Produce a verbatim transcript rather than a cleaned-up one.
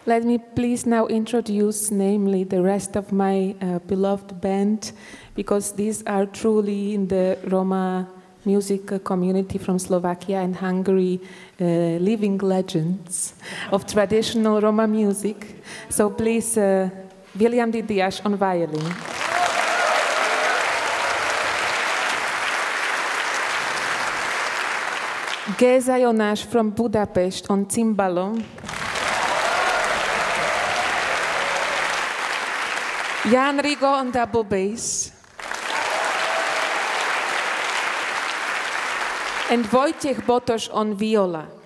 Let me please now introduce, namely, the rest of my uh, beloved band, because these are truly in the Roma music community from Slovakia and Hungary, uh, living legends of traditional Roma music. So please, uh, William Didias on violin. Géza Jonas from Budapest on cimbalom. Jan Rigo on double bass. And Wojciech Botosz on viola.